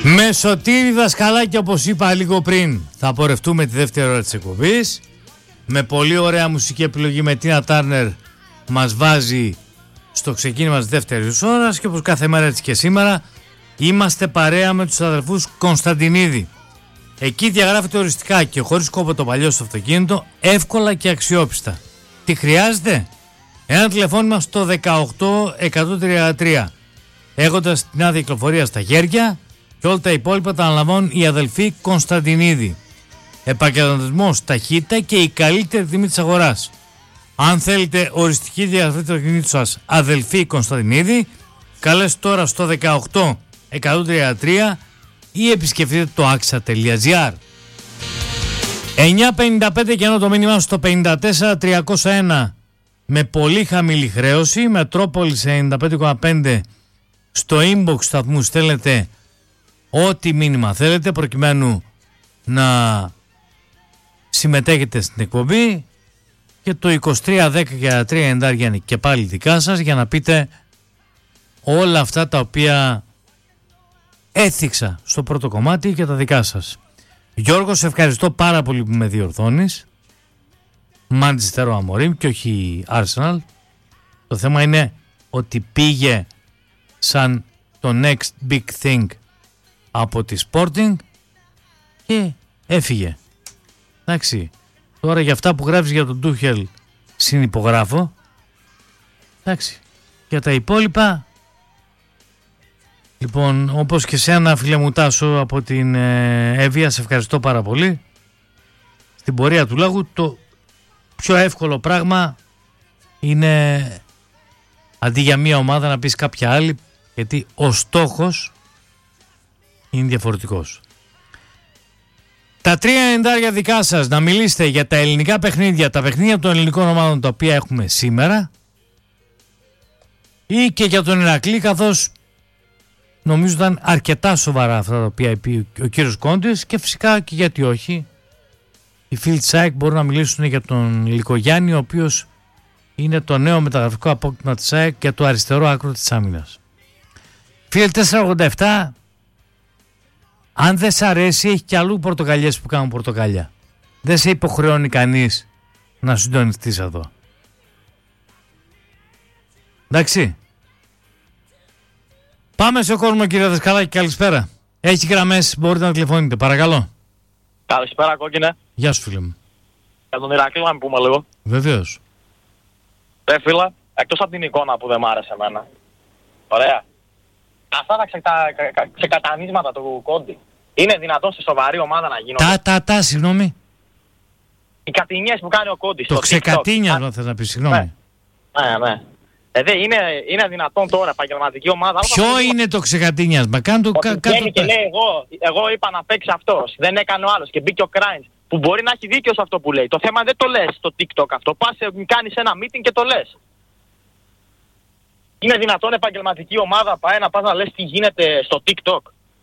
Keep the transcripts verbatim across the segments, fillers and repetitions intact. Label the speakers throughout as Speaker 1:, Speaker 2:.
Speaker 1: Με Σωτήρη Δασκαλάκη, όπως είπα λίγο πριν, θα πορευτούμε τη δεύτερη ώρα της εκπομπής. Με πολύ ωραία μουσική επιλογή με Τίνα Τάρνερ μας βάζει στο ξεκίνημα της δεύτερης ώρας και όπως κάθε μέρα έτσι και σήμερα είμαστε παρέα με τους αδελφούς Κωνσταντινίδη. Εκεί διαγράφεται οριστικά και χωρίς κόπο το παλιό στο αυτοκίνητο, εύκολα και αξιόπιστα. Τι χρειάζεται? Ένα τηλεφώνημα στο δεκαοκτώ εκατόν τριάντα τρία. Έχοντας την άδεια κυκλοφορία στα χέρια και όλα τα υπόλοιπα τα αναλαμβάνουν οι αδελφοί Κωνσταντινίδη. Επαγγελματισμός, ταχύτητα και η καλύτερη τιμή της αγοράς. Αν θέλετε οριστική διαγραφή του αυτοκινήτου σας, αδελφοί Κωνσταντινίδη, καλέστε τώρα στο δεκαοκτώ εκατόν τριάντα τρία ή επισκεφτείτε το άξα τελεία τζι άρ. εννιά πενήντα πέντε και ενώ το μήνυμα στο πενήντα τέσσερα τριακόσια ένα με πολύ χαμηλή χρέωση, Μετρόπολης ενενήντα πέντε κόμμα πέντε στο inbox σταθμού στέλνετε ό,τι μήνυμα θέλετε προκειμένου να συμμετέχετε στην εκπομπή και το είκοσι τρία δέκα και τρία εννιά είναι και πάλι δικά σας για να πείτε όλα αυτά τα οποία έθιξα στο πρώτο κομμάτι και τα δικά σας. Γιώργο, σε ευχαριστώ πάρα πολύ που με διορθώνεις. Manchester Amorim και όχι Arsenal. Το θέμα είναι ότι πήγε σαν το next big thing από τη Sporting και έφυγε. Εντάξει, τώρα για αυτά που γράφεις για τον Tuchel συνυπογράφω. Εντάξει, για τα υπόλοιπα, λοιπόν, όπως και σένα φίλε μου Τάσο από την ε, Εύβοια, σε ευχαριστώ πάρα πολύ. Στην πορεία του λόγου το πιο εύκολο πράγμα είναι αντί για μία ομάδα να πεις κάποια άλλη, γιατί ο στόχος είναι διαφορετικός. Τα τρία εννιά δικά σας να μιλήσετε για τα ελληνικά παιχνίδια, τα παιχνίδια των ελληνικών ομάδων τα οποία έχουμε σήμερα ή και για τον Ηρακλή, καθώς νομίζω ήταν αρκετά σοβαρά αυτά τα οποία είπε ο κύριος Κόντης και φυσικά και γιατί όχι. Οι φίλοι της ΑΕΚ μπορούν να μιλήσουν για τον Λυκογιάννη, ο οποίος είναι το νέο μεταγραφικό απόκτημα της ΑΕΚ και το αριστερό άκρο της άμυνας. Φίλε τετρακόσια ογδόντα επτά, αν δεν σ' αρέσει, έχει κι αλλού πορτοκαλιές που κάνουν πορτοκαλιά. Δεν σε υποχρεώνει κανείς να συντονιστείς εδώ. Εντάξει. Πάμε σε κόσμο, κύριε Δασκαλάκη, καλησπέρα. Έχει γραμμές, μπορείτε να τηλεφωνείτε, παρακαλώ.
Speaker 2: Καλησπέρα, κόκκινε.
Speaker 1: Γεια σου, φίλε μου. Για
Speaker 2: τον Ηρακλή να πούμε λίγο.
Speaker 1: Βεβαίως.
Speaker 2: Ρε φίλε, εκτός από την εικόνα που δεν μ' άρεσε εμένα. Ωραία. Αυτά τα ξεκα... ξεκατανίσματα του Κόντι, είναι δυνατόν σε σοβαρή ομάδα να γίνονται?
Speaker 1: Τα, τα, τα, συγγνώμη.
Speaker 2: Οι κατηνιές που κάνει ο Κόντι.
Speaker 1: Το ξεκατίνιασμα θες να πεις, συγγνώμη.
Speaker 2: Ναι, ναι. ναι. Δηλαδή είναι, είναι δυνατόν τώρα επαγγελματική ομάδα?
Speaker 1: Ποιο είναι το ξεκατίνιασμα? Κάνε το
Speaker 2: κα,
Speaker 1: κάτω.
Speaker 2: Και λέει εγώ, εγώ είπα να παίξει αυτός, δεν έκανε ο άλλος και μπήκε ο Κράινς, που μπορεί να έχει δίκιο σε αυτό που λέει. Το θέμα δεν το λες στο TikTok αυτό. Πας, κάνεις ένα meeting και το λες. Είναι δυνατόν επαγγελματική ομάδα πάει να πας να λες τι γίνεται στο TikTok?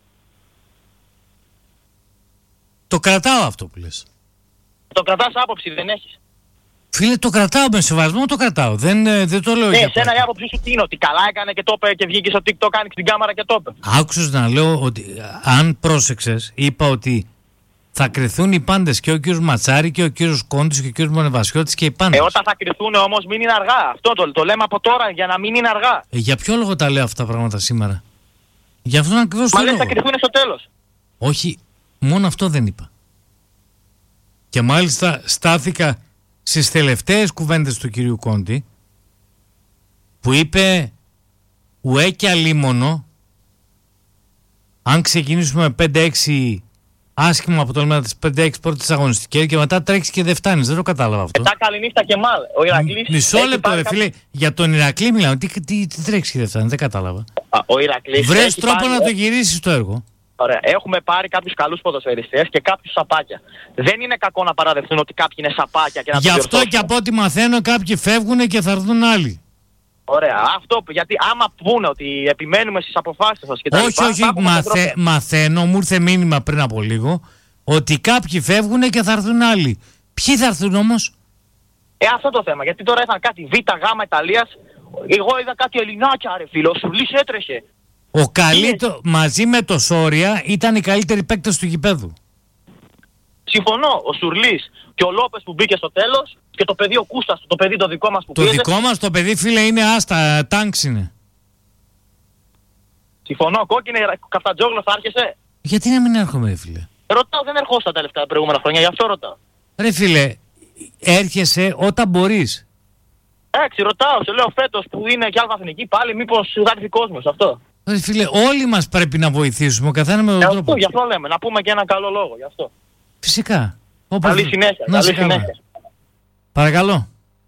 Speaker 1: Το κρατάω αυτό που λες.
Speaker 2: Το κρατάς άποψη, δεν έχεις?
Speaker 1: Φίλε, το κρατάω με σεβασμό, το κρατάω. Δεν, δεν το λέω
Speaker 2: ναι,
Speaker 1: για
Speaker 2: πάντα. Εσένα η άποψη σου τι είναι? Ότι καλά έκανε και το είπε και βγήκε στο TikTok, άνοιξε την κάμερα και το είπε?
Speaker 1: Άκουσες να λέω ότι αν πρόσεξες, είπα ότι θα κρυθούν οι πάντες, και ο κύριος Ματσάρη και ο κύριος Κόντης και ο κύριος Μονεβασιώτης και οι πάντες.
Speaker 2: Ε, όταν θα κρυθούν όμως μην είναι αργά. Αυτό το, το λέμε από τώρα για να μην είναι αργά.
Speaker 1: Ε, για ποιο λόγο τα λέω αυτά τα πράγματα σήμερα? Για αυτόν ακριβώς το λόγο.
Speaker 2: Μα λες θα κρυθούν στο τέλος.
Speaker 1: Όχι, μόνο αυτό δεν είπα. Και μάλιστα στάθηκα στις τελευταίες κουβέντες του κυρίου Κόντι που είπε ουέ και αλίμονο αν ξεκινήσουμε με πέντε έξι άσχημα αποτελέσματα τις πέντε έξι πρώτες αγωνιστικές και μετά τρέξεις και δεν φτάνεις. Δεν το κατάλαβα αυτό.
Speaker 2: Μετά καληνύχτα και μάλ. Ο Ηρακλής...
Speaker 1: Μισό λεπτό ρε φίλε, για τον Ηρακλή μιλάμε. Τι, τι, τι τρέξεις και δεν φτάνεις, δεν κατάλαβα.
Speaker 2: Α, ο Ηρακλής...
Speaker 1: Βρες τρόπο πάρει... να το γυρίσεις το έργο.
Speaker 2: Ωραία. Έχουμε πάρει κάποιους καλούς ποδοσφαιριστές και κάποιους σαπάκια. Δεν είναι κακό να παραδεχτούν ότι κάποιοι είναι σαπάκια και να
Speaker 1: Γι' αυτό και από ό,τι μαθαίνω κάποιοι φεύγουν και θα έρθουν άλλοι.
Speaker 2: Ωραία. Αυτό, γιατί άμα πούνε ότι επιμένουμε στις αποφάσεις σας και τα
Speaker 1: όχι,
Speaker 2: λοιπά...
Speaker 1: όχι, μαθε, μαθαίνω, μου ήρθε μήνυμα πριν από λίγο, ότι κάποιοι φεύγουν και θα έρθουν άλλοι. Ποιοι θα έρθουν όμως?
Speaker 2: Ε, αυτό το θέμα. Γιατί τώρα ήταν κάτι Β, Γ Ιταλίας. Εγώ είδα κάτι Ελληνάκια ρε φίλο, ο Σουρλής έτρεχε.
Speaker 1: Ο καλύτερο, μαζί με το Σόρια, ήταν οι καλύτεροι παίκτες του γηπέδου.
Speaker 2: Συμφωνώ. Ο Σουρλής και ο Λόπες που μπήκε στο τέλος και το παιδί ο Κούστας, το παιδί το δικό μας που
Speaker 1: Το
Speaker 2: πίεζε.
Speaker 1: δικό μας το παιδί, φίλε, είναι άστα, τάγκς είναι.
Speaker 2: Συμφωνώ. Κόκκινη, Καφτατζόγλου θα άρχισε.
Speaker 1: Γιατί να μην έρχομαι, ρε φίλε.
Speaker 2: Ρωτάω, δεν ερχόσαι τα τελευταία προηγούμενα χρόνια, γι' αυτό ρωτάω.
Speaker 1: Ρε φίλε, έρχεσαι όταν μπορείς.
Speaker 2: Εντάξει, ρωτάω, σε λέω φέτος που είναι και αλφαθηνική πάλι, μήπως θα έρθει κόσμος αυτό.
Speaker 1: Ρε φίλε, όλοι μας πρέπει να βοηθήσουμε, ο καθένα με τον
Speaker 2: Γι'
Speaker 1: τρόπο.
Speaker 2: αυτό, γι' αυτό λέμε, να πούμε και ένα καλό λόγο, γι' αυτό.
Speaker 1: Φυσικά. Όπως...
Speaker 2: Καλή συνέχεια,
Speaker 1: να
Speaker 2: καλή
Speaker 1: καλά.
Speaker 2: συνέχεια.
Speaker 1: Παρακαλώ.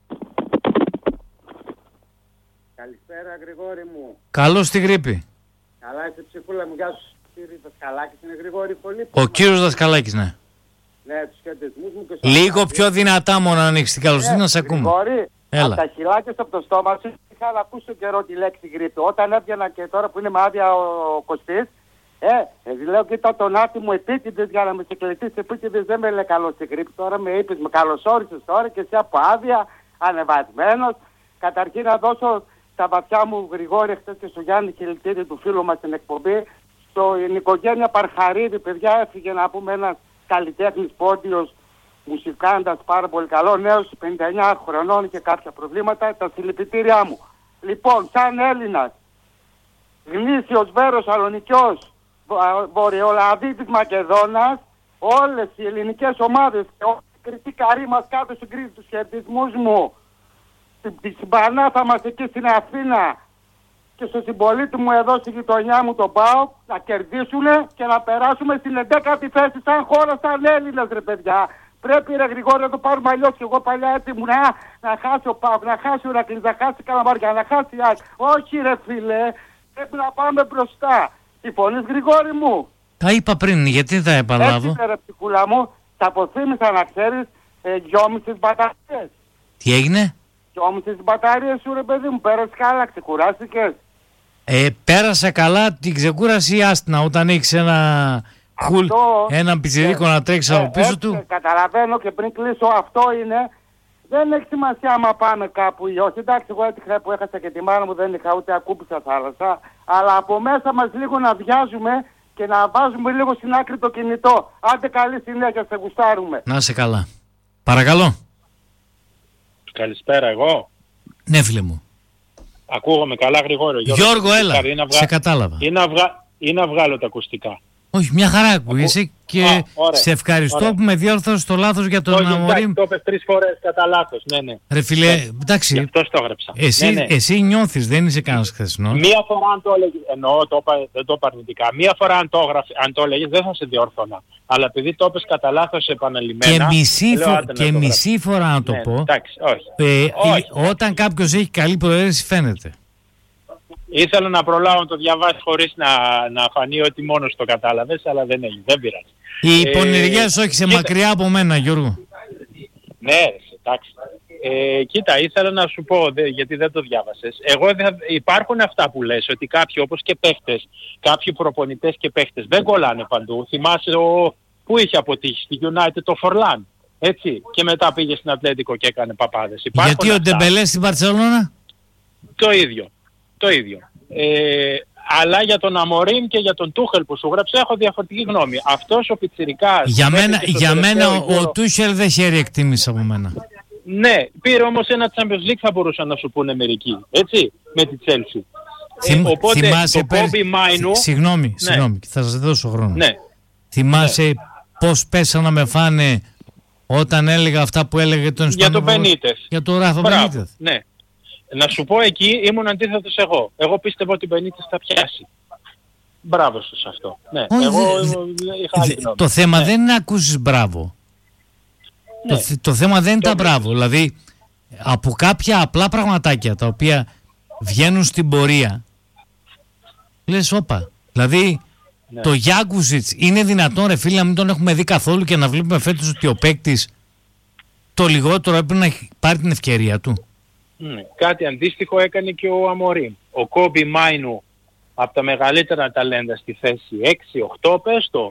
Speaker 3: Καλησπέρα Γρηγόρη μου.
Speaker 1: Καλώς στη γρήπη.
Speaker 3: Καλά είσαι ψυχούλα μου, γεια σου. Κύριε Δασκαλάκης είναι Γρηγόρη πολύ.
Speaker 1: Ο κύριος Δασκαλάκης, ναι.
Speaker 3: Ναι, τους χαιρετισμούς μου και στο
Speaker 1: Λίγο
Speaker 3: Δασκαλάκη.
Speaker 1: πιο δυνατά μόνο να ανοίξεις την καλωστή να σε ακούμε.
Speaker 3: Γρηγόρη,
Speaker 1: Έλα.
Speaker 3: από τα χυλάκια από το στόμα σου είχα να ακούσει τον καιρό τη λέξη γρήπη. Όταν έβγαινα και τώρα που είναι με άδεια ο Κωστής, ε, ε, λέω κοίτα τον άτι μου επίτηδες για να με συγκλητήσεις επίτηδες, δεν με λέει καλό στη γρήπη. Τώρα με είπες, με καλωσόρισες τώρα και εσύ από άδεια, ανεβασμένος. Καταρχήν να δώσω τα βαθιά μου Γρηγόρη χθες και στο Γιάννη χιλιτήρι του φίλου μας στην εκπομπή. Στην οικογένεια Παρχαρίδη, παιδιά, έφυγε να πούμε ένας καλλιτέχνης πόντιος, μουσικάντας πάρα πολύ καλό, νέος πενήντα εννιά χρονών και κάποια προβλήματα, τα συλληπιτήριά μου. Λοιπόν, σαν Έλληνας, γνήσιος Βέρος Σαλονικιός, Βορειοελλαδίτης Μακεδόνας, όλες οι ελληνικές ομάδες και όλοι οι κριτοί καροί μας κάτω στην κρίση τους χαιρετισμούς μου, στην Πανάθα μας εκεί στην Αθήνα και στο συμπολίτη μου εδώ στη γειτονιά μου τον ΠΑΟΚ να κερδίσουνε και να περάσουμε στην εντέκατη θέση σαν χώρα, σαν Έλληνες ρε παιδιά. Πρέπει ρε Γρηγόρη να το πάρουμε αλλιώς και εγώ παλιά έτσι ήμουν να, να χάσει ο ΠΑΟΚ, να χάσει ο Ρακλής, να χάσει η Καλαμαριά, να χάσει η Άκη. Όχι ρε φίλε, πρέπει να πάμε μπροστά. Συμφωνείς Γρηγόρη μου?
Speaker 1: Τα είπα πριν, γιατί θα επαναλάβω.
Speaker 3: Έτσι ρε ψυχούλα μου, τα αποθύμησα να ξέρεις ε, δυόμισι μπαταρίες.
Speaker 1: Τι έγινε?
Speaker 3: Δυόμισι μπαταρίες σου ρε παιδί μου, πέρασες καλά, ξεκουράστηκες?
Speaker 1: Ε, πέρασα καλά την ξεκούραση άστινα όταν έχεις ένα χουλ, έναν πιτσιρίκο
Speaker 3: ε,
Speaker 1: να τρέξει
Speaker 3: ε,
Speaker 1: από πίσω
Speaker 3: έτσι,
Speaker 1: του.
Speaker 3: Καταλαβαίνω και πριν κλείσω αυτό είναι, δεν έχει σημασία άμα πάμε κάπου ή όχι. Εντάξει, εγώ έτυχα που έχασα και τη μάνα μου, δεν είχα ούτε ακούπησα θάλασσα, αλλά από μέσα μας λίγο να βιάζουμε και να βάζουμε λίγο στην άκρη το κινητό. Άντε καλή συνέχεια, σε γουστάρουμε.
Speaker 1: Να είσαι καλά. Παρακαλώ.
Speaker 4: Καλησπέρα εγώ.
Speaker 1: Ναι φίλε μου.
Speaker 4: Ακούγομαι καλά Γρηγόριο.
Speaker 1: Γιώργο, έλα.
Speaker 4: Ή να βγα...
Speaker 1: Σε κατάλαβα.
Speaker 4: Ή να, βγα... ή να βγάλω τα ακουστικά.
Speaker 1: Όχι, μια χαρά ακούγεσαι και
Speaker 4: Α, ωραία,
Speaker 1: σε ευχαριστώ
Speaker 4: ωραία.
Speaker 1: που με διόρθωσες το λάθος για τον
Speaker 4: Όχι,
Speaker 1: Αμορίμ.
Speaker 4: εντάξει, το είπες τρεις φορές κατά λάθος. Ναι, ναι.
Speaker 1: Ρε φίλε,
Speaker 4: Γι'
Speaker 1: εντάξει,
Speaker 4: αυτό το έγραψα.
Speaker 1: εσύ,
Speaker 4: Ναι, ναι.
Speaker 1: εσύ νιώθεις, δεν είσαι κανένας χθεσινός.
Speaker 4: Μία φορά αν το έλεγες, εννοώ, το είπα, δεν το είπα αρνητικά. Μία φορά αν το, έγραφε, αν το έλεγες δεν θα σε διόρθωνα. Αλλά επειδή το είπες κατά λάθος επανελειμμένα.
Speaker 1: Και μισή,
Speaker 4: λέω,
Speaker 1: φο...
Speaker 4: άντε να
Speaker 1: και
Speaker 4: το
Speaker 1: μισή
Speaker 4: γράψω.
Speaker 1: φορά να το
Speaker 4: Ναι,
Speaker 1: πω,
Speaker 4: εντάξει, όχι.
Speaker 1: ε,
Speaker 4: όχι,
Speaker 1: ε, όταν κάποιος έχει καλή προαίρεση φαίνεται.
Speaker 4: Ήθελα να προλάβω να το διαβάσει χωρίς να, να φανεί ότι μόνος το κατάλαβες, αλλά δεν έγινε, δεν πειράζει.
Speaker 1: Οι
Speaker 4: Ε,
Speaker 1: πονηριές όχι σε
Speaker 4: κοίτα.
Speaker 1: μακριά από μένα, Γιώργο.
Speaker 4: Ναι, ρε, εντάξει. Ε, κοίτα, ήθελα να σου πω, δε, γιατί δεν το διάβασες. Εγώ δεν- υπάρχουν αυτά που λες, ότι κάποιοι όπως και παίχτες, κάποιοι προπονητές και παίχτες δεν κολλάνε παντού. Θυμάσαι ο, που είχε αποτύχει στη United το Φορλάν, έτσι, και μετά πήγε στην Ατλέντικο και έκανε παπάδες. Υπάρχουν
Speaker 1: Γιατί ο
Speaker 4: αυτά.
Speaker 1: Ντεμπελέ στην Μπαρτσελώνα.
Speaker 4: Το ίδιο. Το ίδιο. Ε, αλλά για τον Αμορίμ και για τον Τούχελ που σου γράψε έχω διαφορετική γνώμη. Αυτός ο πιτσιρικάς...
Speaker 1: Για μένα,
Speaker 4: πέτυχε στο
Speaker 1: για μένα
Speaker 4: τελευταίο
Speaker 1: ο,
Speaker 4: γύρο-
Speaker 1: ο Τούσελ δεν χαίρει εκτίμηση από μένα.
Speaker 4: Ναι, πήρε όμως ένα Champions League θα μπορούσαν να σου πούνε μερικοί. Έτσι, με τη Chelsea.
Speaker 1: Θυμ-
Speaker 4: Ε, οπότε
Speaker 1: θυμάσαι
Speaker 4: το
Speaker 1: πέρ-
Speaker 4: Kobe Mainu...
Speaker 1: Σι- Συγγνώμη, συγγνώμη, θα σας δώσω χρόνο.
Speaker 4: Ναι,
Speaker 1: Θυμάσαι πώς πέσα να με φάνε όταν έλεγα αυτά που έλεγε τον
Speaker 4: για τον
Speaker 1: Ισπανό.
Speaker 4: Benitez.
Speaker 1: Για τον Ράφα
Speaker 4: Μπράβο,
Speaker 1: Μπενίτεθ.
Speaker 4: ναι. Να σου πω εκεί ήμουν αντίθετος εγώ. Εγώ πίστευα ότι ο Benitez θα πιάσει. Μπράβο σου σε αυτό. Ναι,
Speaker 1: Όχι,
Speaker 4: εγώ
Speaker 1: δε-
Speaker 4: εγώ είχα άλλη
Speaker 1: Δε-
Speaker 4: γνώμη.
Speaker 1: Το θέμα
Speaker 4: Ναι.
Speaker 1: δεν είναι να ακούσεις μπράβο.
Speaker 4: Ναι.
Speaker 1: Το, θε- το θέμα δεν είναι
Speaker 4: Το
Speaker 1: τα μπράβο. Δηλαδή, από κάποια απλά πραγματάκια τα οποία βγαίνουν στην πορεία, λες όπα. Δηλαδή,
Speaker 4: Ναι.
Speaker 1: το Γιάνκουσιτς είναι δυνατόν ρε φίλε να μην τον έχουμε δει καθόλου και να βλέπουμε φέτος ότι ο παίκτης το λιγότερο έπρεπε να έχει πάρει την ευκαιρία του.
Speaker 4: Ναι. Κάτι αντίστοιχο έκανε και ο Αμορίμ. Ο Κόμπι Μάινου από τα μεγαλύτερα ταλέντα στη θέση έξι οκτώ πες το.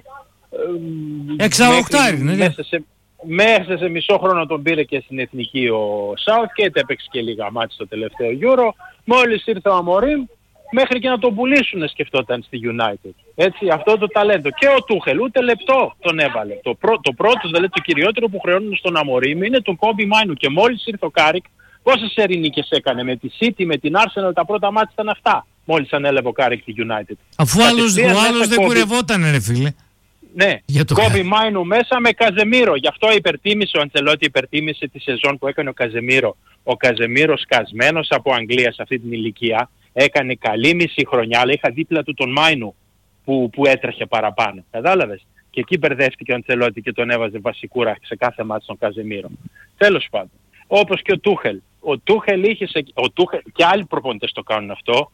Speaker 4: Ε,
Speaker 1: Έξα
Speaker 4: μέχρι-
Speaker 1: οχτάρι, ναι, ναι.
Speaker 4: Μέσα σε, μέσα σε μισό χρόνο τον πήρε και στην εθνική ο Southgate, έπαιξε και λίγα μάτς στο τελευταίο Euro. Μόλις ήρθε ο Αμορίμ μέχρι και να τον πουλήσουν σκεφτόταν στη United. Έτσι, αυτό το ταλέντο. Και ο Τούχελ ούτε λεπτό τον έβαλε. Το, πρω, το πρώτο, δηλαδή το κυριότερο που χρεώνουν στον Αμορίμ είναι τον Κόμπι Μάινου. Και μόλις ήρθε ο Κάρικ, πόσες σερινίκες έκανε με τη City, με την Arsenal, τα πρώτα μάτια ήταν αυτά. Μόλις ανέλαβε ο Κάρικ τη United.
Speaker 1: Αφού ο άλλος, ο άλλος δεν κουρευόταν, ρε φίλε.
Speaker 4: Ναι, Κόμπι Μάινου μέσα με Καζεμίρο. Γι' αυτό υπερτίμησε ο Αντσελότη, υπερτίμησε τη σεζόν που έκανε ο Καζεμίρο. Ο Καζεμίρο σκασμένος από Αγγλία σε αυτή την ηλικία. Έκανε καλή μισή χρονιά, αλλά είχα δίπλα του τον Μάινου που, που έτρεχε παραπάνω. Κατάλαβες. Και εκεί μπερδεύτηκε ο Αντσελότη και τον έβαζε βασικούρα σε κάθε μάτι στον Καζεμίρο. Τέλος πάντων. Όπως και ο Τούχελ. Ο Τούχελ είχε σε, ο Τούχελ, και άλλοι προπονητές το κάνουν αυτό.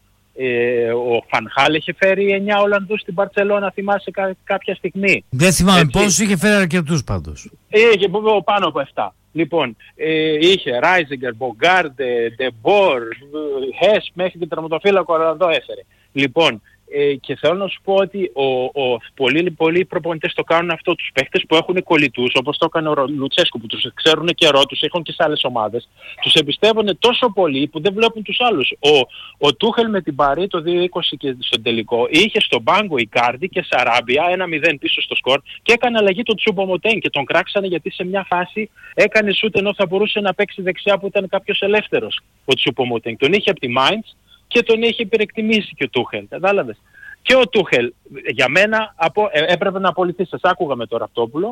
Speaker 4: Ε, ο Φανχάλ είχε φέρει εννιά Ολλανδούς στην Μπαρτσελώνα, θυμάσαι κά, κάποια στιγμή.
Speaker 1: Δεν θυμάμαι πόσους, είχε φέρει αρκετούς πάντως.
Speaker 4: Είχε πάνω από εφτά. Λοιπόν, ε, είχε Ράιζιγκερ, Μπογκάρντε, Ντεμπόρ, Χες, μέχρι την τερματοφύλακο Ολλανδό έφερε. Λοιπόν, ε, και θέλω να σου πω ότι ο, ο, πολλοί, πολλοί προπονητές το κάνουν αυτό, τους παίχτες που έχουν κολλητούς, όπως το έκανε ο Λουτσέσκου, που τους ξέρουν καιρό, τους έχουν και σε άλλες ομάδες, τους εμπιστεύουν τόσο πολύ που δεν βλέπουν τους άλλους. Ο, ο Τούχελ με την Παρί το δύο είκοσι και στον τελικό είχε στον πάγκο Ικάρντι και Σαράμπια ένα μηδέν πίσω στο σκορ και έκανε αλλαγή τον Τσουπομοτέν και τον κράξανε γιατί σε μια φάση έκανε σούτ ενώ θα μπορούσε να παίξει δεξιά που ήταν κάποιος ελεύθερος ο Τσουπομοτέν. Τον είχε από τη Mainz και τον είχε υπερεκτιμήσει και ο Τούχελ, κατάλαβες. Και ο Τούχελ για μένα απο, ε, έπρεπε να απολυθεί. Σας άκουγα με το Ραυτόπουλο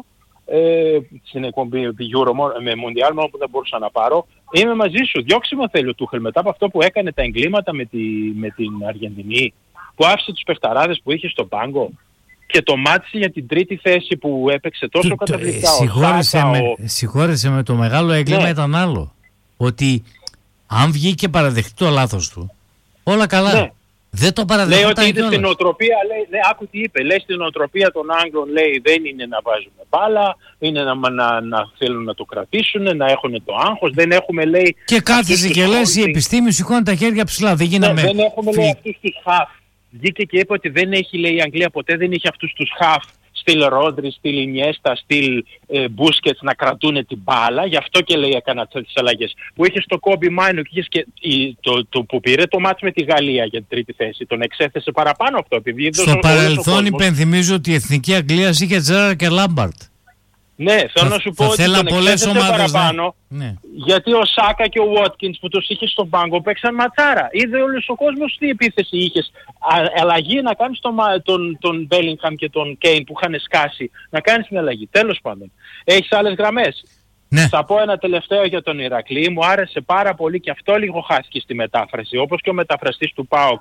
Speaker 4: ε, στην εκπομπή Euro με Μουντιάλ, μόνο που δεν μπορούσα να πάρω. Είμαι μαζί σου, διώξιμο θέλει ο Τούχελ μετά από αυτό που έκανε τα εγκλήματα με, τη, με την Αργεντινή, που άφησε τους παιχταράδες που είχε στον πάγκο και το μάτισε για την τρίτη θέση που έπαιξε τόσο καταπληκτικά.
Speaker 1: Συγχώρεσε με,
Speaker 4: ο...
Speaker 1: συγχώρεσε με το μεγάλο έγκλημα, ναι. Ήταν άλλο. Ότι αν βγει και παραδεχτεί το λάθος του, όλα καλά. Ναι. Δεν το παραδεχτεί.
Speaker 4: Λέει ότι είναι στην νοοτροπία, λέει, λέει, άκου τι είπε, λέει στην νοοτροπία των Άγγλων, λέει δεν είναι να βάζουμε μπάλα, είναι να, να, να θέλουν να το κρατήσουν, να έχουν το άγχος, δεν έχουμε λέει...
Speaker 1: Και κάθεσαι και λες η επιστήμη σηκώνει τα χέρια ψηλά, δεν γίναμε...
Speaker 4: Ναι, δεν έχουμε λέει αυτούς τους χαφ. Βγήκε και είπε ότι δεν έχει, λέει η Αγγλία ποτέ δεν είχε αυτούς τους χαφ, στυλ Ρόντρι, στυλ Ινιέστα, στυλ ε, Μπούσκετς να κρατούν την μπάλα. Γι' αυτό και λέει έκανα τις αλλαγές. Που είχε στο Κόμπι Μάινου και, και η, το, το, που πήρε το μάτς με τη Γαλλία για την τρίτη θέση. Τον εξέθεσε παραπάνω αυτό. Επειδή
Speaker 1: στο παρελθόν υπενθυμίζω ότι η Εθνική Αγγλία είχε Τζέραρ και Λάμπαρτ.
Speaker 4: Ναι, θέλω θα, να σου πω ότι τον εξέθεσε παραπάνω,
Speaker 1: ναι.
Speaker 4: Γιατί ο Σάκα και ο Βότκινς που τους είχε στον πάγκο παίξαν ματσάρα. Είδε όλος ο κόσμος τι επίθεση είχες. Αλλαγή να κάνεις τον, τον, τον Μπέλιγχαμ και τον Κέιν που είχαν σκάσει. Να κάνεις μια αλλαγή. Τέλος πάντων. Έχεις άλλες γραμμές.
Speaker 1: Ναι.
Speaker 4: Θα πω ένα τελευταίο για τον Ηρακλή. Μου άρεσε πάρα πολύ και αυτό λίγο χάθηκε στη μετάφραση. Όπως και ο μεταφραστής του ΠΑΟΚ.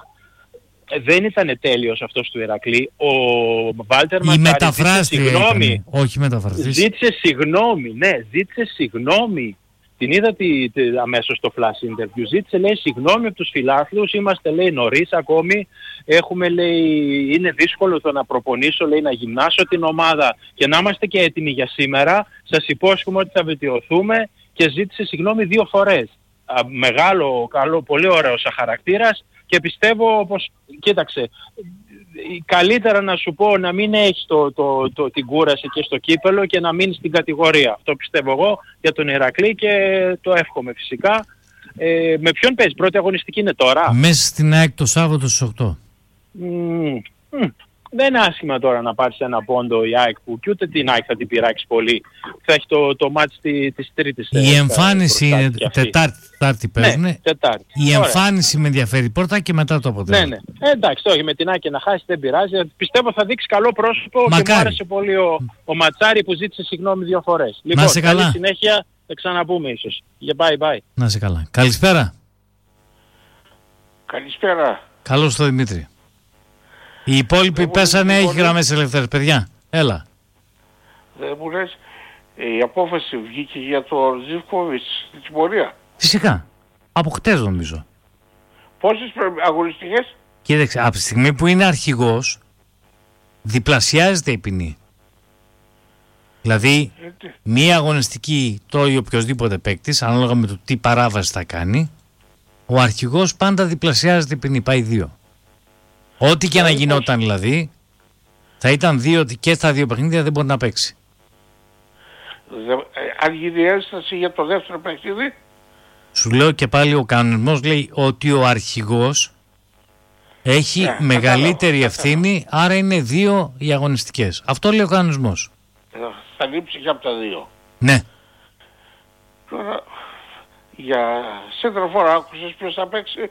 Speaker 4: Δεν ήταν τέλειος αυτός του Ηρακλή. Ο Βάλτερ Ματσάρη ζήτησε συγγνώμη.
Speaker 1: Όχι μεταφραστής.
Speaker 4: Ζήτησε συγγνώμη, ναι, ζήτησε συγγνώμη. Την είδα τη, τη, αμέσως στο flash interview. Ζήτησε, λέει, συγγνώμη από τους φιλάθλους. Είμαστε, λέει, νωρίς ακόμη. Έχουμε, λέει, είναι δύσκολο το να προπονήσω, λέει, να γυμνάσω την ομάδα και να είμαστε και έτοιμοι για σήμερα. Σας υπόσχομαι ότι θα βελτιωθούμε και ζήτησε συγγνώμη δύο φορές. Α, μεγάλο, καλό, πολύ ωραίος χαρακτήρας. Και πιστεύω πως, κοίταξε, καλύτερα να σου πω να μην έχεις το, το, το, την κούραση και στο κύπελο και να μείνεις στην κατηγορία. Αυτό πιστεύω εγώ για τον Ηρακλή και το εύχομαι φυσικά. Ε, με ποιον παίζει, πρώτη αγωνιστική είναι τώρα?
Speaker 1: Μέσα στην ΑΕΚ το Σάββατο στις οκτώ.
Speaker 4: Mm, mm. Δεν είναι άσχημα τώρα να πάρεις ένα πόντο η ΑΕΚ που και ούτε την ΑΕΚ θα την πειράξει πολύ. Θα έχει το, το μάτς τη, της Τρίτης.
Speaker 1: Η εμφάνιση είναι Τετάρτη, Τετάρτη παίζουν.
Speaker 4: Ναι, Τετάρτη.
Speaker 1: Η Ωραία. εμφάνιση με ενδιαφέρει πρώτα και μετά το αποτέλεσμα.
Speaker 4: Ναι, ναι. Ε, εντάξει, όχι με την ΑΕΚ να χάσει δεν πειράζει. Πιστεύω θα δείξει καλό πρόσωπο. Μακάρι. Και μου άρεσε πολύ ο, ο Ματσάρη που ζήτησε συγγνώμη δύο φορές. Λοιπόν,
Speaker 1: να σε καλά.
Speaker 4: Καλή συνέχεια, θα ξαναπούμε ίσως. Για bye bye.
Speaker 1: Να σε καλά. Καλησπέρα.
Speaker 3: Καλησπέρα.
Speaker 1: Καλώς το Δημήτρη. Οι υπόλοιποι δεν πέσανε, έχει γραμμές ελεύθερες, παιδιά. Έλα.
Speaker 3: Δεν μου λες, η απόφαση βγήκε για το Ζιβκόβιτς στην τιμωρία.
Speaker 1: Φυσικά. Από χτες νομίζω.
Speaker 3: Πόσες αγωνιστικές?
Speaker 1: Κοίταξε, από τη στιγμή που είναι αρχηγός, διπλασιάζεται η ποινή. Δηλαδή, Γιατί? μία αγωνιστική τρώει οποιοσδήποτε παίκτης, ανάλογα με το τι παράβαση θα κάνει, ο αρχηγός πάντα διπλασιάζεται η ποινή, πάει δύο. Ό,τι και να γινόταν δηλαδή, θα ήταν δύο και στα δύο παιχνίδια δεν μπορεί να παίξει.
Speaker 3: Αν γίνει ένσταση για το δεύτερο παιχνίδι.
Speaker 1: Σου λέω και πάλι ο κανονισμός λέει ότι ο αρχηγός Έχει
Speaker 5: Ναι,
Speaker 1: μεγαλύτερη
Speaker 5: κατάλαβα,
Speaker 1: ευθύνη, κατάλαβα. Άρα είναι δύο οι αγωνιστικές. Αυτό λέει ο κανονισμός.
Speaker 5: Θα λείψει και από τα δύο.
Speaker 1: Ναι.
Speaker 5: Τώρα, για σέντροφορ άκουσες ποιος θα παίξει?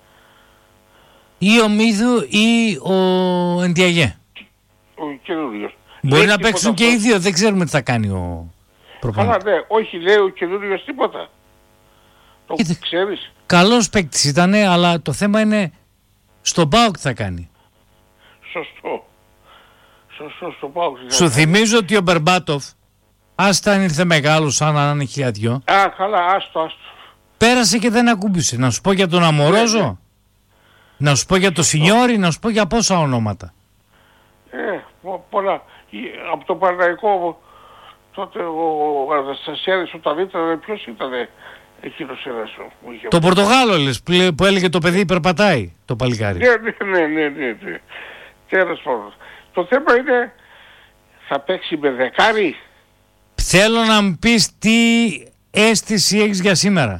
Speaker 1: Ή ο Μίδου ή ο Εντιαγέ.
Speaker 5: Ο καινούριος.
Speaker 1: Μπορεί
Speaker 5: Λέει
Speaker 1: να παίξουν
Speaker 5: τίποτα
Speaker 1: και οι
Speaker 5: αυτό?
Speaker 1: δύο, δεν ξέρουμε τι θα κάνει ο προπονητής.
Speaker 5: Καλά, ναι, όχι, λέει ο καινούριος τίποτα. Το
Speaker 1: Κοίτα.
Speaker 5: ξέρεις?
Speaker 1: Καλός παίκτης ήταν, αλλά το θέμα είναι στον ΠΑΟΚ τι θα κάνει.
Speaker 5: Σωστό. Σωστό, στο πάω.
Speaker 1: Σου θυμίζω ότι ο Μπερμπάτοφ, άστα αν ήρθε μεγάλο σαν να είναι χιλιαδιό,
Speaker 5: Α, καλά, άστο, άστο.
Speaker 1: πέρασε και δεν ακούμπησε. Να σου πω για τον Αμορόζο,
Speaker 5: Ναι, ναι.
Speaker 1: να σου πω για το Σινιόρι, να σου πω για πόσα ονόματα.
Speaker 5: Ε, πο- πολλά. Η- Από το Παναθηναϊκό τότε ο Αναστασιάδης όταν ήταν, ποιος ήταν εκείνος ένας που είχε...
Speaker 1: Το Πορτογάλο λες, που λέ- που έλεγε το παιδί περπατάει, το παλικάρι.
Speaker 5: Ναι, ναι, ναι, ναι, ναι, ναι. Τέλος πάντων. Το θέμα είναι, θα παίξει με δεκάρι.
Speaker 1: Θέλω να μου πεις τι αίσθηση έχεις για σήμερα.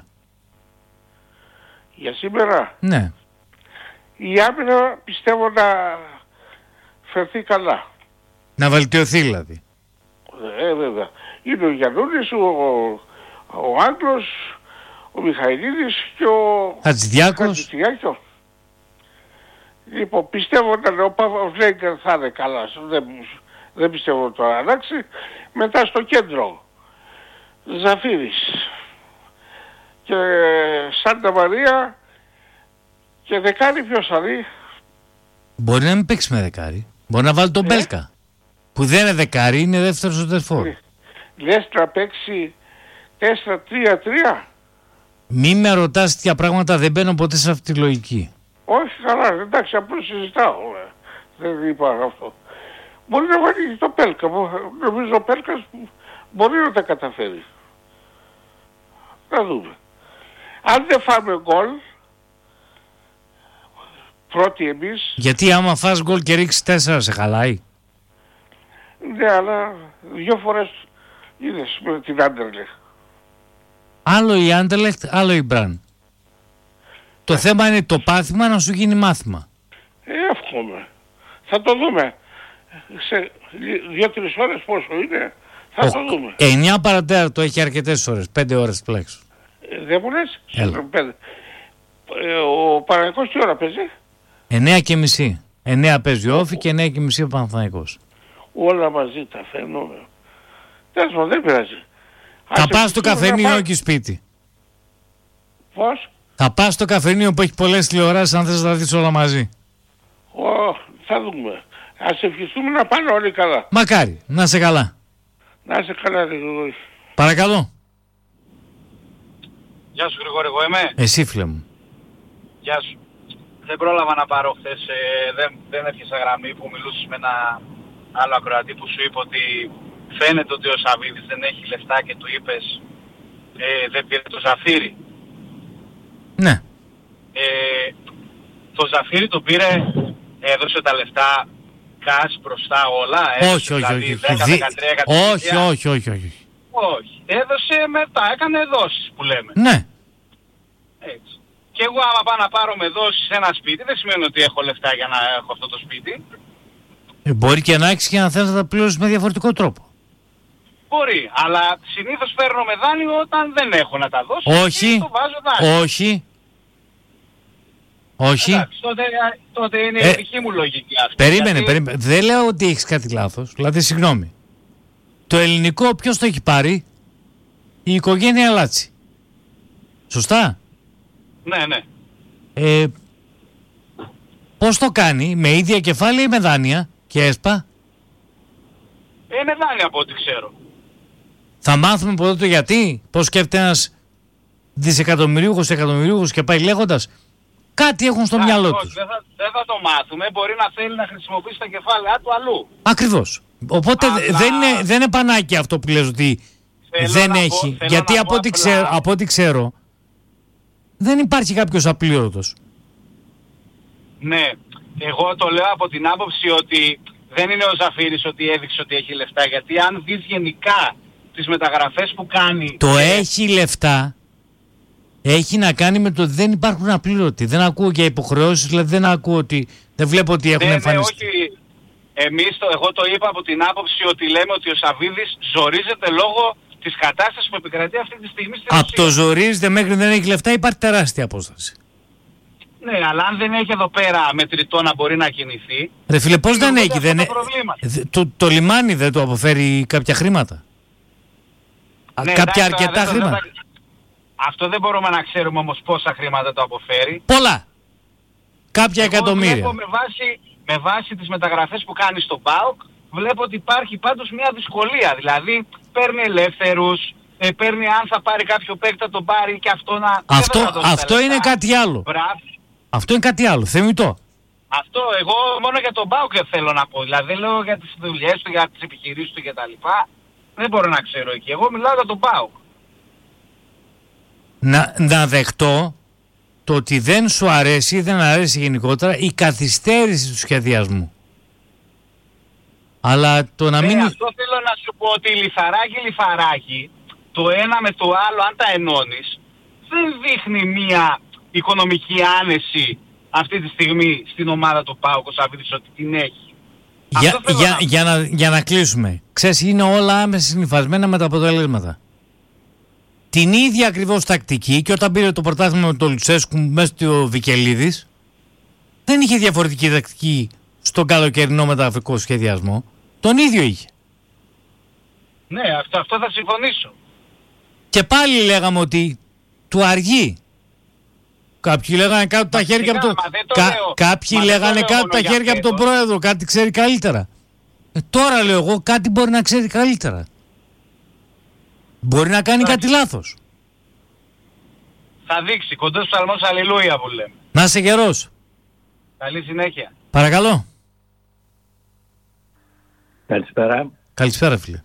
Speaker 5: Για σήμερα
Speaker 1: Ναι.
Speaker 5: η άμυνα πιστεύω να φερθεί καλά.
Speaker 1: Να βελτιωθεί δηλαδή.
Speaker 5: Ε, βέβαια. Είναι ο Γιαννούλης, ο, ο Άγγλος, ο Μιχαηλίδης και ο
Speaker 1: Χατζηδιάκος.
Speaker 5: Χατζηδιάκος. Λοιπόν, πιστεύω ότι ο Παυλέγκερ θα είναι καλά. Δεν, δεν πιστεύω το να αλλάξει. Μετά στο κέντρο. Ζαφύρης. Και Σάντα Μαρία. Και δεκάρι ποιος θα δει.
Speaker 1: Μπορεί να μην παίξει με δεκάρι. Μπορεί να βάλει τον
Speaker 5: Ε.
Speaker 1: Μπέλκα. Που δεν είναι δεκάρι, είναι δεύτερος ο τερφόρ.
Speaker 5: Λες να παίξει τέσσερα τρία τρία.
Speaker 1: Μη με ρωτάς τέτοια πράγματα, δεν μπαίνω ποτέ σε αυτή τη λογική.
Speaker 5: Όχι καλά, εντάξει, απλώς συζητάω. ε. Δεν είπα αυτό. Μπορεί να βάλει το Πέλκα. Νομίζω ο Πέλκας μπορεί να τα καταφέρει. Να δούμε. Αν δεν φάμε γκολ, πρώτοι εμείς,
Speaker 1: Γιατί άμα φας γκολ και ρίξεις τέσσερα σε χαλάει.
Speaker 5: ναι, αλλά δύο φορές είδες με την Άντερλεχ.
Speaker 1: Άλλο η Άντελεχτ, άλλο η Μπραν. Το θέμα είναι το πάθημα να σου γίνει μάθημα.
Speaker 5: Ε, εύχομαι. Θα το δούμε. Σε δύο-τρεις ώρες πόσο είναι, θα το δούμε.
Speaker 1: εννιά παρατέταρτο έχει αρκετές ώρες, πέντε ώρες τουλάχιστον.
Speaker 5: Ε, δεν μου λες.
Speaker 1: Έλα.
Speaker 5: Πέντε. Ε, ο Παναγικός τι ώρα παίζει?
Speaker 1: εννιά και μισή. εννιά παίζει ο Όφη και εννιά και μισή ο Παναθηναϊκός.
Speaker 5: Όλα μαζί τα φαινόμενα. Τέλος πάντων, δεν πειράζει.
Speaker 1: Θα
Speaker 5: Ας
Speaker 1: πας στο
Speaker 5: ευχηθούμε να
Speaker 1: καφενείο
Speaker 5: πά-
Speaker 1: εκεί σπίτι.
Speaker 5: Πώς?
Speaker 1: Θα πας στο καφενείο που έχει πολλές τηλεοράσεις αν θες να τα δεις όλα μαζί.
Speaker 5: Ω, θα δούμε. Ας ευχηθούμε να πάνε όλοι καλά.
Speaker 1: Μακάρι, να είσαι καλά.
Speaker 5: Να είσαι καλά, Γρηγόρη.
Speaker 1: Παρακαλώ.
Speaker 2: Γεια σου Γρηγόρη, εγώ είμαι.
Speaker 1: Εσύ φίλε μου.
Speaker 2: Γεια σου. Δεν πρόλαβα να πάρω χθες, ε, δεν, δεν έφτιασα γραμμή που μιλούσες με ένα άλλο ακροατή που σου είπε ότι φαίνεται ότι ο Σαββίδης δεν έχει λεφτά και του είπες ε, δεν πήρε το Ζαφύρι.
Speaker 1: Ναι.
Speaker 2: Ε, το Ζαφύρι το πήρε, έδωσε τα λεφτά cash μπροστά όλα. Έδωσε,
Speaker 1: Όχι, όχι,
Speaker 2: δηλαδή
Speaker 1: όχι.
Speaker 2: δέκα
Speaker 1: Δι-
Speaker 2: δεκατρία εκατομμύρια.
Speaker 1: Όχι, όχι, όχι, όχι.
Speaker 2: Όχι. Έδωσε μετά, έκανε δόσεις που λέμε.
Speaker 1: Ναι.
Speaker 2: Έτσι. Και εγώ άμα πάω να πάρω με δόσεις ένα σπίτι, δεν σημαίνει ότι έχω λεφτά για να έχω αυτό το σπίτι.
Speaker 1: Ε, μπορεί και να έχεις και να θέλεις να τα πληρώσεις με διαφορετικό τρόπο.
Speaker 2: Μπορεί, αλλά συνήθως παίρνω με δάνειο όταν δεν έχω να τα δώσω.
Speaker 1: Όχι.
Speaker 2: Και το βάζω δάνειο.
Speaker 1: Όχι. Όχι.
Speaker 2: Εντάξει, τότε, τότε είναι
Speaker 1: Ε,
Speaker 2: η δική μου λογική αυτή.
Speaker 1: Περίμενε,
Speaker 2: γιατί-
Speaker 1: περίμενε. Δεν λέω ότι έχεις κάτι λάθος. Δηλαδή, συγγνώμη. Το ελληνικό ποιος το έχει πάρει? Η οικογένεια Λάτσι. Σωστά.
Speaker 2: Ναι, ναι.
Speaker 1: Ε, πώς το κάνει, με ίδια κεφάλαια ή με δάνεια και έσπα?
Speaker 2: Είναι δάνειο από ό,τι ξέρω.
Speaker 1: Θα μάθουμε ποτέ το γιατί. Πώς σκέφτεται ένας δισεκατομμυρίουχος, εκατομμυρίουχος και πάει λέγοντας. Κάτι έχουν στο
Speaker 2: Α,
Speaker 1: μυαλό
Speaker 2: όχι,
Speaker 1: τους.
Speaker 2: Δεν θα, δεν θα το μάθουμε. Μπορεί να θέλει να χρησιμοποιήσει τα κεφάλαια του αλλού.
Speaker 1: Ακριβώς. Οπότε
Speaker 2: Αλλά-
Speaker 1: δεν, είναι, δεν είναι πανάκι αυτό που λες ότι
Speaker 2: Θέλω
Speaker 1: δεν
Speaker 2: να πω-
Speaker 1: έχει.
Speaker 2: θέλω
Speaker 1: Γιατί
Speaker 2: να
Speaker 1: από
Speaker 2: πω
Speaker 1: ό,τι,
Speaker 2: απλά-
Speaker 1: ξέρω, από ό,τι ξέρω δεν υπάρχει κάποιος απλήρωτος.
Speaker 2: Ναι. Εγώ το λέω από την άποψη ότι δεν είναι ο Ζαφύρης ότι έδειξε ότι έχει λεφτά. Γιατί αν δεις γενικά τις μεταγραφές που κάνει...
Speaker 1: Το
Speaker 2: ε,
Speaker 1: έχει λεφτά έχει να κάνει με το ότι δεν υπάρχουν απλήρωτοι. Δεν ακούω για υποχρεώσεις, δηλαδή δεν ακούω ότι, δεν βλέπω ότι έχουν
Speaker 2: ναι,
Speaker 1: εμφανιστεί.
Speaker 2: Ναι, όχι. Εμείς, το, εγώ το είπα από την άποψη ότι λέμε ότι ο Σαββίδης ζορίζεται λόγω της κατάστασης που επικρατεί αυτή τη στιγμή στην
Speaker 1: Από το ζορίζεται μέχρι δεν έχει λεφτά υπάρχει τεράστια απόσταση.
Speaker 2: Ναι, αλλά αν δεν έχει εδώ πέρα μετρητό να μπορεί να κινηθεί...
Speaker 1: Ρε φίλε, πώς δεν έχει, δεν
Speaker 2: ε...
Speaker 1: το, το λιμάνι δεν του αποφέρει κάποια χρήματα.
Speaker 2: Ναι,
Speaker 1: κάποια
Speaker 2: εντάξει,
Speaker 1: αρκετά
Speaker 2: δεν,
Speaker 1: χρήματα.
Speaker 2: δεν, αυτό δεν μπορούμε να ξέρουμε όμως πόσα χρήματα το αποφέρει.
Speaker 1: Πολλά. Κάποια
Speaker 2: Εγώ
Speaker 1: εκατομμύρια.
Speaker 2: Βλέπω με βάση, με βάση τις μεταγραφές που κάνει στο ΠΑΟΚ, βλέπω ότι υπάρχει πάντως μια δυσκολία. Δηλαδή παίρνει ελεύθερους, ε, παίρνει αν θα πάρει κάποιο παίκτη θα τον πάρει και αυτό να...
Speaker 1: Αυτό, αυτό είναι κάτι άλλο.
Speaker 2: Μπράβο.
Speaker 1: Αυτό είναι κάτι άλλο, θεμιτό.
Speaker 2: Αυτό εγώ μόνο για τον ΠΑΟΚ θέλω να πω. Δηλαδή δεν λέω για τις δουλειές του, για τις επιχειρήσεις του κτλ. Δεν μπορώ να ξέρω εκεί. Εγώ μιλάω για τον ΠΑΟΚ.
Speaker 1: Να, να δεχτώ το ότι δεν σου αρέσει ή δεν αρέσει γενικότερα η καθυστέρηση του σχεδιασμού. Αλλά το να
Speaker 2: ναι,
Speaker 1: μην...
Speaker 2: αυτό θέλω να σου πω ότι λιθαράκι λιθαράκι, το ένα με το άλλο αν τα ενώνεις, δεν δείχνει μία οικονομική άνεση αυτή τη στιγμή στην ομάδα του ΠΑΟΚ ο Σαββίδης ότι την έχει.
Speaker 1: Για, για,
Speaker 2: να...
Speaker 1: για, να, για να κλείσουμε. Ξέρεις, είναι όλα άμεσα συνυφασμένα με τα αποτελέσματα. Την ίδια ακριβώς τακτική και όταν πήρε το πρωτάθλημα με τον Λουτσέσκου μέσα στο Βικελίδης, δεν είχε διαφορετική τακτική στον καλοκαιρινό μεταγραφικό σχεδιασμό. Τον ίδιο είχε.
Speaker 2: Ναι, αυτό, αυτό θα συμφωνήσω.
Speaker 1: Και πάλι λέγαμε ότι του αργεί. Κάποιοι λέγανε κάτω τα χέρια από τον... Κα... Κάποιοι λέγανε κάτω τα χέρια από τον πρόεδρο, κάτι ξέρει καλύτερα. Ε, τώρα λέω εγώ κάτι μπορεί να ξέρει καλύτερα. Μπορεί να κάνει κάτι λάθος.
Speaker 2: Θα δείξει, κοντός ψαλμός αλληλούια που λέμε.
Speaker 1: Να είσαι γερός.
Speaker 2: Καλή συνέχεια.
Speaker 1: Παρακαλώ.
Speaker 6: Καλησπέρα.
Speaker 1: Καλησπέρα φίλε.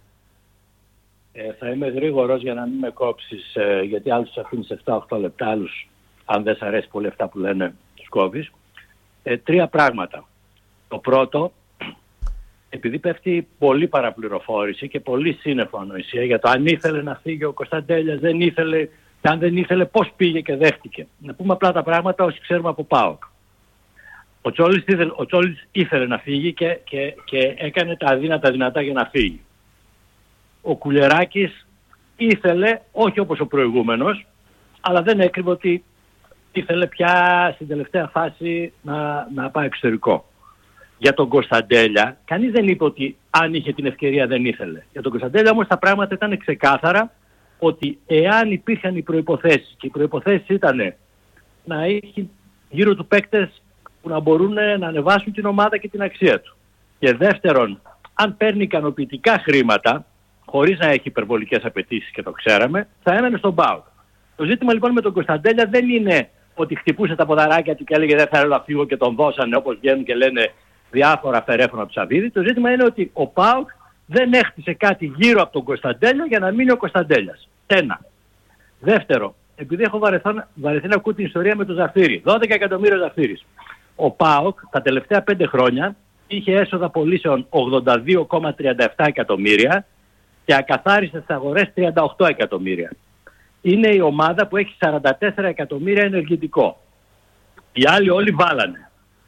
Speaker 6: Ε, θα είμαι γρήγορος για να μην με κόψεις, ε, γιατί άλλους αφήνεις επτά οχτώ λεπτά, άλλους αν δεν σ' αρέσει πολύ αυτά που λένε τους κόβεις. Ε, τρία πράγματα. Το πρώτο, επειδή πέφτει πολύ παραπληροφόρηση και πολύ σύννεφο ανοησία για το αν ήθελε να φύγει ο Κωνσταντέλιας, δεν ήθελε, και αν δεν ήθελε πώς πήγε και δέχτηκε. Να πούμε απλά τα πράγματα όσοι ξέρουμε από ΠΑΟΚ. Ο Τσόλης ήθελε, ο Τσόλης ήθελε να φύγει και, και, και έκανε τα αδύνατα δυνατά για να φύγει. Ο Κουλεράκης ήθελε, όχι όπως ο προηγούμενος, αλλά δεν έκρυβε ότι ήθελε πια στην τελευταία φάση να, να πάει εξωτερικό. Για τον Κωνσταντέλια, κανείς δεν είπε ότι αν είχε την ευκαιρία δεν ήθελε. Για τον Κωνσταντέλια όμως τα πράγματα ήταν ξεκάθαρα ότι εάν υπήρχαν οι προϋποθέσεις, και οι προϋποθέσεις ήταν να έχει γύρω του παίκτες που να μπορούν να ανεβάσουν την ομάδα και την αξία του. Και δεύτερον, αν παίρνει ικανοποιητικά χρήματα, χωρίς να έχει υπερβολικές απαιτήσεις και το ξέραμε, θα έμενε στον ΠΑΟΚ. Το ζήτημα λοιπόν με τον Κωνσταντέλια δεν είναι ότι χτυπούσε τα ποδαράκια του και έλεγε δεν θέλω να φύγω και τον δώσανε όπως βγαίνουν και λένε διάφορα φερέφωνα του Σαββίδη. Το ζήτημα είναι ότι ο ΠΑΟΚ δεν έχτισε κάτι γύρω από τον Κωνσταντέλια για να μείνει ο Κωνσταντέλιας. Ένα. Δεύτερο, επειδή έχω βαρεθώ, βαρεθεί να ακούω την ιστορία με τον Ζαφύρι. δώδεκα εκατομμύρια Ζαφύρις. Ο ΠΑΟΚ τα τελευταία πέντε χρόνια είχε έσοδα πωλήσεων ογδόντα δύο κόμμα τριάντα επτά εκατομμύρια και ακαθάρισε στις αγορές τριάντα οκτώ εκατομμύρια. Είναι η ομάδα που έχει σαράντα τέσσερα εκατομμύρια ενεργητικό. Οι άλλοι όλοι βάλανε.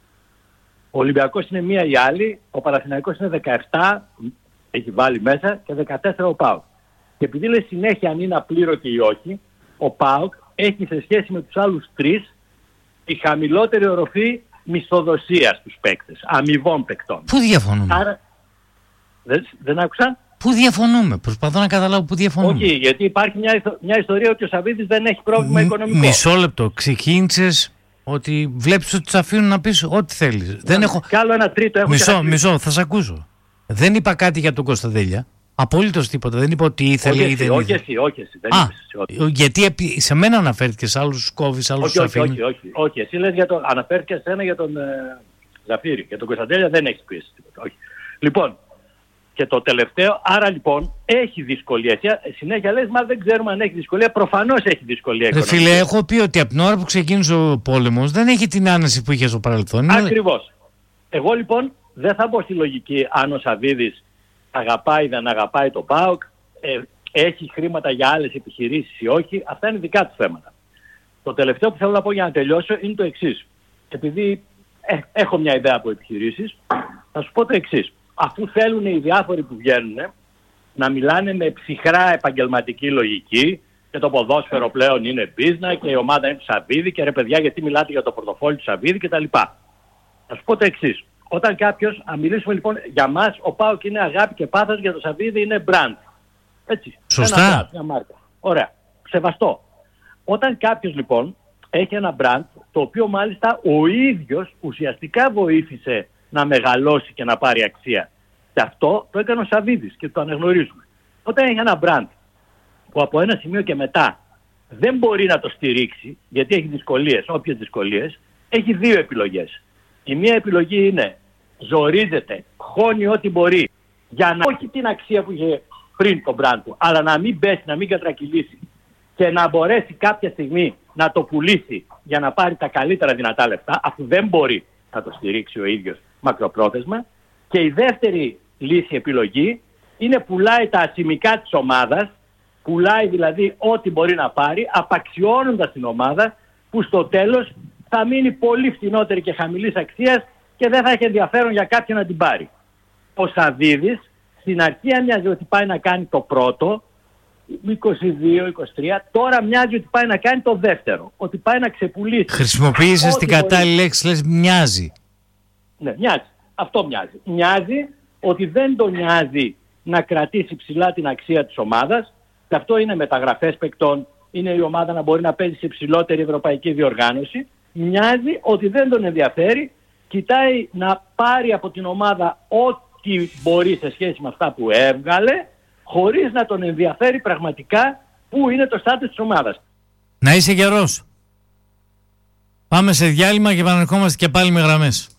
Speaker 6: Ο Ολυμπιακός είναι μία η άλλη, ο Παναθηναϊκός είναι δεκαεπτά, έχει βάλει μέσα, και δεκατέσσερα ο ΠΑΟΚ. Και επειδή λέει συνέχεια αν είναι απλήρωτοι ή όχι, ο ΠΑΟΚ έχει σε σχέση με τους άλλους τρεις τη χαμηλότερη οροφή μισθοδοσίας στους παίκτες, αμοιβών παικτών.
Speaker 1: Πού διαφωνούμε?
Speaker 6: Άρα, δεν, δεν άκουσα.
Speaker 1: Πού διαφωνούμε? Προσπαθώ να καταλάβω πού διαφωνούμε.
Speaker 6: Όχι, γιατί υπάρχει μια, μια ιστορία ότι ο Σαββίδης δεν έχει πρόβλημα Μ, οικονομικό.
Speaker 1: Μισό λεπτό. Ξεκίνησες ότι βλέπεις ότι τους αφήνουν να πεις ό,τι θέλεις. Δεν έχω...
Speaker 6: Κι άλλο ένα τρίτο έχω.
Speaker 1: Μισό, μισό, θα σε ακούσω. Δεν είπα κάτι για τον Κωνσταντέλια. Απολύτως τίποτα. Δεν είπα ότι ήθελε
Speaker 6: όχι
Speaker 1: ή δεν
Speaker 6: όχι
Speaker 1: ήθελε.
Speaker 6: Εσύ, όχι εσύ, δεν
Speaker 1: Α,
Speaker 6: εσύ,
Speaker 1: γιατί επί... σε μένα αναφέρθηκε, σε άλλους κόβεις, άλλους
Speaker 6: όχι,
Speaker 1: τους
Speaker 6: όχι,
Speaker 1: αφήνει.
Speaker 6: όχι, όχι, όχι. Εσύ λες για τον... αναφέρθηκε σε ένα για τον ε, Ζαφύρη. Για τον Κωνσταντέλια δεν έχεις πει τίποτα. Όχι. Λοιπόν, και το τελευταίο, άρα λοιπόν έχει δυσκολία. Εσύ συνέχεια λες, μα δεν ξέρουμε αν έχει δυσκολία. Προφανώς έχει δυσκολία.
Speaker 1: Ρε φίλε, έχω πει ότι από την ώρα που ξεκίνησε ο πόλεμος δεν έχει την άνεση που είχε στο παρελθόν.
Speaker 6: Ακριβώς. Εγώ λοιπόν δεν θα μπω στη λογική αν ο Σαββίδης αγαπάει ή δεν αγαπάει το ΠΑΟΚ, ε, έχει χρήματα για άλλες επιχειρήσεις ή όχι. Αυτά είναι δικά του θέματα. Το τελευταίο που θέλω να πω για να τελειώσω είναι το εξής. Επειδή ε, έχω μια ιδέα από επιχειρήσεις, θα σου πω το εξής. Αφού θέλουν οι διάφοροι που βγαίνουν να μιλάνε με ψυχρά επαγγελματική λογική και το ποδόσφαιρο πλέον είναι μπίζνα και η ομάδα είναι του Σαββίδη και ρε παιδιά γιατί μιλάτε για το πορτοφόλι του Σαββίδη κτλ. Θα σου πω το εξής. Όταν κάποιος, αν μιλήσουμε λοιπόν για μας, ο ΠΑΟΚ είναι αγάπη και πάθος, για το Σαββίδη είναι brand. Έτσι.
Speaker 1: Σωστά.
Speaker 6: Ένα brand, μια μάρκα. Ωραία. Σεβαστό. Όταν κάποιος λοιπόν έχει ένα brand, το οποίο μάλιστα ο ίδιος ουσιαστικά βοήθησε να μεγαλώσει και να πάρει αξία. Και αυτό το έκανε ο Σαββίδης και το αναγνωρίζουμε. Όταν έχει ένα brand που από ένα σημείο και μετά δεν μπορεί να το στηρίξει, γιατί έχει δυσκολίες, όποιες δυσκολίες, έχει δύο επιλογές. Η μία επιλογή είναι ζορίζεται, χώνει ό,τι μπορεί για να όχι την αξία που είχε πριν το brand του, αλλά να μην πέσει, να μην κατρακυλήσει και να μπορέσει κάποια στιγμή να το πουλήσει για να πάρει τα καλύτερα δυνατά λεφτά, αφού δεν μπορεί να το στηρίξει ο ίδιος μακροπρόθεσμα. Και η δεύτερη λύση επιλογή είναι πουλάει τα ασημικά της ομάδας, πουλάει δηλαδή ό,τι μπορεί να πάρει, απαξιώνοντας την ομάδα που στο τέλος θα μείνει πολύ φθηνότερη και χαμηλής αξίας και δεν θα έχει ενδιαφέρον για κάποιον να την πάρει. Ο Σαββίδης στην αρχή μοιάζει ότι πάει να κάνει το πρώτο, είκοσι δύο είκοσι τρία, τώρα μοιάζει ότι πάει να κάνει το δεύτερο, ότι πάει να ξεπουλήσει.
Speaker 1: Χρησιμοποίησες την κατάλληλη λέξη, λες μοιάζει.
Speaker 6: Ναι, μοιάζει. Αυτό μοιάζει. Μοιάζει ότι δεν τον νοιάζει να κρατήσει ψηλά την αξία της ομάδας, και αυτό είναι μεταγραφές παικτών, είναι η ομάδα να μπορεί να παίζει σε ψηλότερη ευρωπαϊκή διοργάνωση. Μοιάζει ότι δεν τον ενδιαφέρει, κοιτάει να πάρει από την ομάδα ό,τι μπορεί σε σχέση με αυτά που έβγαλε, χωρίς να τον ενδιαφέρει πραγματικά πού είναι το στάτους της ομάδας.
Speaker 1: Να είσαι γερός. Πάμε σε διάλειμμα και επανερχόμαστε και πάλι με γραμμές.